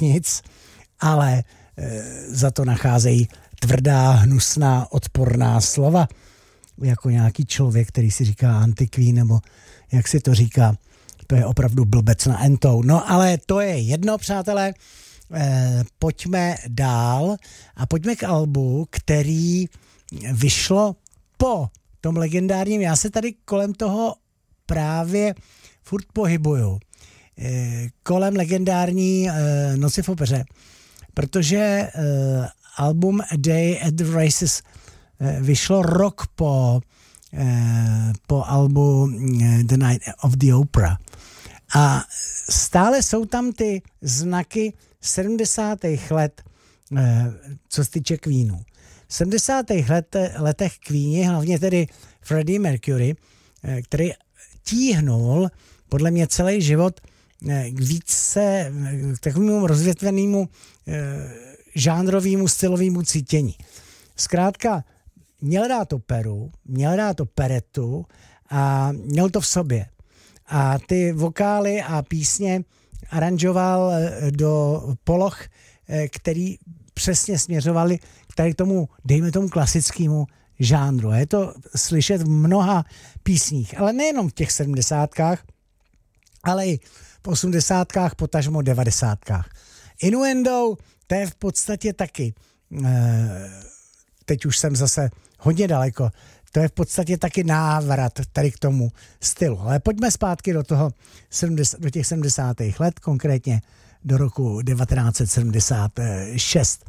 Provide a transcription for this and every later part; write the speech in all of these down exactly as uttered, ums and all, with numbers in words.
nic, ale e, za to nacházejí tvrdá, hnusná, odporná slova, jako nějaký člověk, který si říká antikví, nebo jak si to říká, to je opravdu blbec na entou. No ale to je jedno, přátelé, e, pojďme dál a pojďme k albu, který vyšlo po tom legendárním, já se tady kolem toho právě furt pohybuju, e, kolem legendární e, Noci v opeře, protože e, album A Day at the Races e, vyšlo rok po, e, po albu The Night of the Opera. A stále jsou tam ty znaky sedmdesátých let, e, co se týče Queenů. V sedmdesátých let, letech Queeni, hlavně tedy Freddie Mercury, e, který tíhnul podle mě celý život k více k takovému rozvětvenému e, žánrovému stylovému cítění. Zkrátka, měl dát operu, měl dát operetu a měl to v sobě. A ty vokály a písně aranžoval do poloh, který přesně směřovali k tady tomu, dejme tomu klasickému žánru. Je to slyšet v mnoha písních, ale nejenom v těch sedmdesátkách, ale i v osmdesátkách, potažmo devadesátkách. Innuendo, to je v podstatě taky, teď už jsem zase hodně daleko, to je v podstatě taky návrat tady k tomu stylu. Ale pojďme zpátky do toho, do těch sedmdesátých let, konkrétně do roku devatenáct set sedmdesát šest.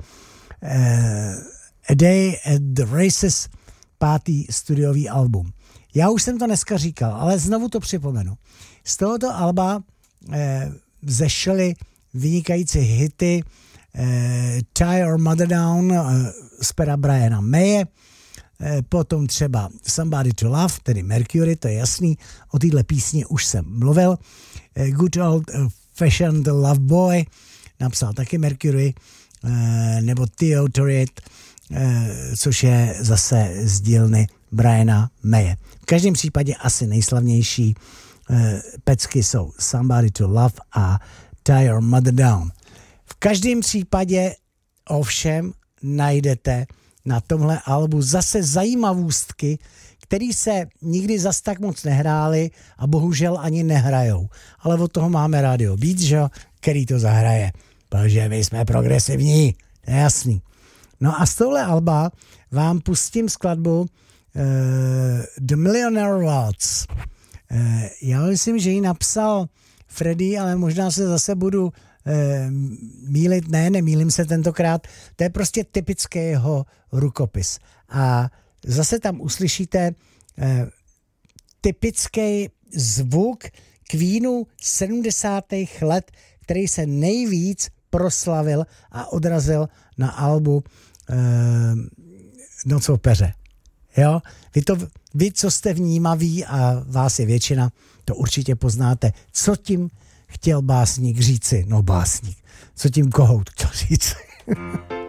A Day at the Races, pátý studiový album. Já už jsem to dneska říkal, ale znovu to připomenu. Z tohoto alba eh, zešly vynikající hity eh, Tie Your Mother Down eh, z pera Briana Maye, eh, potom třeba Somebody to Love, tedy Mercury, to je jasný, o téhle písni už jsem mluvil, eh, Good Old Fashioned Love Boy, napsal taky Mercury, eh, nebo Theo Torriet, eh, což je zase z dílny Briana Maye. V každém případě asi nejslavnější eh, pecky jsou Somebody to Love a Tie Your Mother Down. V každém případě ovšem najdete na tomhle albu zase zajímavostky, které se nikdy zas tak moc nehrály a bohužel ani nehrajou. Ale od toho máme Radio Beats, že jo, který to zahraje. Protože my jsme progresivní, to je jasný. No a z tohle alba vám pustím skladbu uh, The Millionaire Waltz. Uh, já myslím, že ji napsal Freddie, ale možná se zase budu uh, mýlit. Ne, nemýlím se tentokrát. To je prostě typický jeho rukopis. A zase tam uslyšíte uh, typický zvuk Queenu sedmdesátých let, který se nejvíc proslavil a odrazil na albu uh, Noc v opeře. Jo? Vy, to, vy, co jste vnímaví a vás je většina, to určitě poznáte. Co tím chtěl básník říci? No básník. Co tím kohout chtěl říci?